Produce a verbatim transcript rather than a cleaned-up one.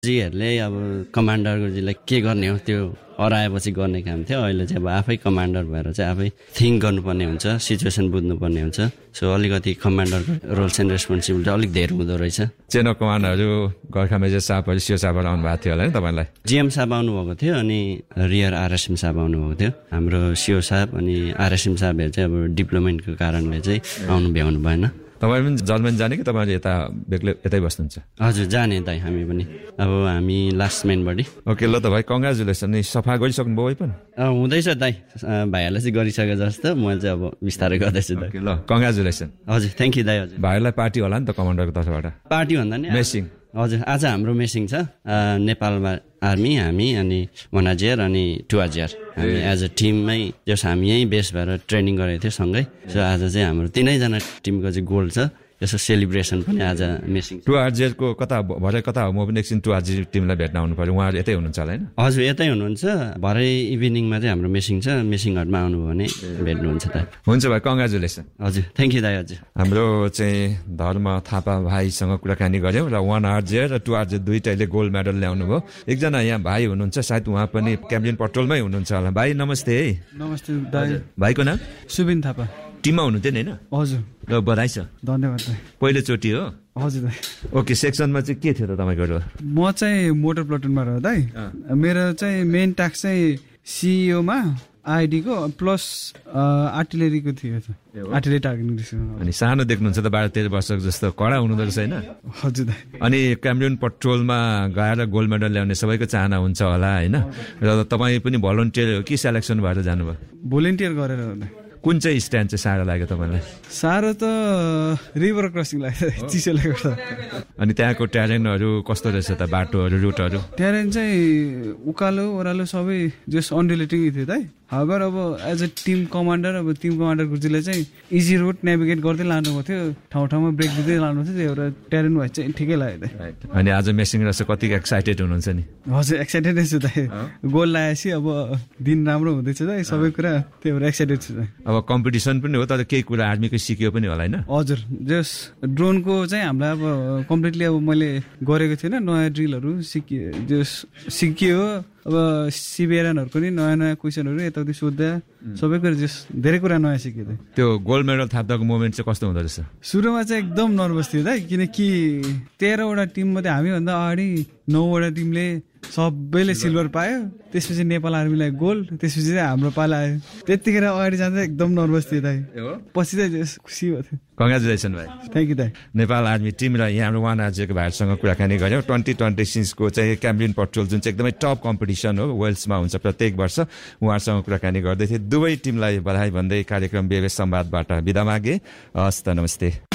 जीहरूले अब कमान्डरजीलाई के गर्ने हो त्यो हराएपछि गर्ने काम थियो। अहिले चाहिँ अब आफै कमान्डर भएर चाहिँ आफै थिङ्क गर्नुपर्ने हुन्छ, सिचुएसन बुझ्नुपर्ने हुन्छ। सो अलिकति कमान्डरको रोल्स एन्ड रेस्पोन्सिबिलिटी अलिक धेरै हुँदो रहेछ। Chain of कमान्डरहरू Gorkha major साहबहरू CO साहबहरू आउनु भएको थियो होला नि तपाईँलाई? जिएम साहब आउनुभएको थियो अनि रियर आरएसएम साहब आउनुभएको थियो। हाम्रो सिओ साहब अनि आरएसएम साहबहरू चाहिँ अब डिप्लोमेन्टको कारणले चाहिँ आउनु भ्याउनु भएन। तपाईँ पनि जर्मनी जाने कि तपाईँले यता बेग्लै यतै बस्नुहुन्छ? हजुर जाने दाइ, हामी पनि अब हामी लास्ट मेन बडी। ओके ल त भाइ, कङ्ग्रेचुलेसन। नि सफा गरिसक्नु भयो पनि? हुँदैछ दाइ, भाइहरूलाई चाहिँ गरिसके जस्तो, म चाहिँ अब बिस्तारै गर्दैछु दाइ। ल कङ्ग्रेचुलेसन। हजुर थ्याङ्क यू दाइ। हजुर भाइहरूलाई पार्टी होला नि त कमान्डरको तर्फबाट? पार्टी भन्दा नि मेसिङ। हजुर आज हाम्रो मेसिङ छ, नेपालमा आर्मी, हामी अनि मनाजियर अनि टुवाजियर, हामी एज अ टिममै जस हामी यहीँ बेस भएर ट्रेनिङ गरेको थियो सँगै। सो आज चाहिँ हाम्रो तिनैजना टिमको चाहिँ गोल छ, यसो सेलिब्रेसन पनि आज मेसिङ। टुवाजियरको कता भरे कता हो? म पनि एकछिन टुवाजियर टिमलाई भेट्न आउनु पर्यो, उहाँहरू यतै हुनुहुन्छ होला होइन? हजुर यतै हुनुहुन्छ। भरे इभिनिङमा चाहिँ हाम्रो मेसिङ छ, मेसिङहरूमा आउनुभयो भने भेट्नुहुन्छ त। हुन्छ भाइ, कङ्ग्रेचुलेसन। हजुर थ्याङ्क यू दाइ। हजुर हाम्रो चाहिँ धर्म थापा भाइसँग कुराकानी गऱ्यौँ र वान आरजियर र टु आरजियर दुइटैले गोल्ड मेडल ल्याउनु भयो। एकजना यहाँ भाइ हुनुहुन्छ, सायद उहाँ पनि क्याम्पियन पेट्रोलमै हुनुहुन्छ होला। भाइ नमस्ते। नमस्ते दाइ। भाइको नाम? सुबिन थापा। टिममा हुनुहुन्थ्यो नि होइन? हजुर। ल बधाई छ। धन्यवाद दाइ। पहिलोचोटि हो? हजुर दाइ। ओके, सेक्सनमा चाहिँ के थियो त तपाईँको रोल? म चाहिँ मोटर प्लटुनमा रह दाइ। मेरो चाहिँ मेन टास्क चाहिँ सिइओमा आइडीको प्लस आर्टिलेरीको थियो। आर्टिलेरी टार्गेटिङ। अनि सानो देख्नुहुन्छ त, बाह्र तेह्र वर्षको जस्तो कडा हुनुहुँदो रहेछ होइन? हजुर दाइ। अनि क्याम्पियन पेट्रोलमा गएर गोल्ड मेडल ल्याउने सबैको चाहना हुन्छ होला होइन? र तपाईँ पनि भलन्टियर हो कि सेलेक्सन भएर जानुभयो? भोलिन्टियर गरेर। कुन चाहिँ स्ट्यान्ड चाहिँ साह्रो लाग्यो तपाईँलाई? साह्रो त रिभर क्रसिङ लाग्यो, चिसोले गर्दा। अनि त्यहाँको ट्यारेनहरू कस्तो रहेछ त, बाटोहरू रुटहरू? ट्यारेन चाहिँ उकालो ओह्रालो सबै जस अन्डुलेटिङ थियो दाइ। हाउएभर अब एज अ टिम कमान्डर, अब टिम कमान्डर गुरुजीले चाहिँ इजी रोड नेभिगेट गर्दै लानुभएको थियो, ठाउँ ठाउँमा ब्रेक दिँदै लानु थियो, त्यही भएर ट्यारेन वाइज चाहिँ ठिकै लाग्यो दाइ। अनि आज मेसिङ रहेछ, कति एक्साइटेड हुनुहुन्छ नि? हजुर एक्साइटेड छु दाइ। गोल लगाएपछि अब दिन राम्रो हुँदैछ दाइ, सबै कुरा, त्यही भएर एक्साइटेड छु दाइ। अब कम्पिटिसन पनि हो, तर केही कुरा आर्मीको सिक्यो पनि होला होइन? हजुर, जस ड्रोनको चाहिँ हामीलाई अब कम्प्लिटली अब मैले गरेको थिएन, नयाँ ड्रिलहरू सिकियो, जस सिकियो। अब सिबिएरएनहरूको नि नयाँ नयाँ क्वेसनहरू यताउति सोद्धा सबै कुरा, जस धेरै कुरा नयाँ सिकेँ। त्यो गोल्ड मेडल थाप्दाको मोमेन्ट चाहिँ कस्तो हुँदो रहेछ? सुरुमा चाहिँ एकदम नर्भस थियो दाइ, किनकि तेह्रवटा टिम मध्ये हामीभन्दा अगाडि नौवटा टिमले सबैले सिल्भर पायो, त्यसपछि नेपाल आर्मीलाई गोल्ड, त्यसपछि चाहिँ हाम्रो पाला आयो। त्यतिखेर अगाडि जाँदा एकदम नर्भस थियो दाइ, पछि चाहिँ खुसी भएको थियो। कङ्ग्रेचुलेसन भाइ। थ्याङ्क यू दाइ। नेपाल आर्मी टिम र यहाँ हाम्रो वान आरजिएको भाइहरूसँग कुराकानी गऱ्यौँ। ट्वेन्टी ट्वेन्टी सिक्सको चाहिँ क्याम्पियन पेट्रोल जुन चाहिँ एकदमै टप कम्पिटिसन हो, वेल्समा हुन्छ प्रत्येक वर्ष, उहाँहरूसँग कुराकानी गर्दै थिए। दुवै टिमलाई बधाई भन्दै कार्यक्रम बेबेस संवादबाट बिदा मागे। हस् त, नमस्ते।